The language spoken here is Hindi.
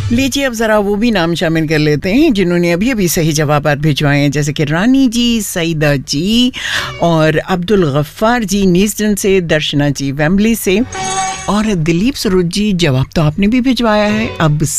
लीजिए अब ज़रा वो भी नाम शामिल कर लेते हैं जिन्होंने अभी अभी सही जवाब भिजवाए हैं, जैसे कि रानी जी, सईदा जी और अब्दुल गफ्फार जी न्यूज़ीलैंड से, दर्शना जी वेम्बली से और दिलीप सरोज जी। जवाब तो आपने भी भिजवाया है। अब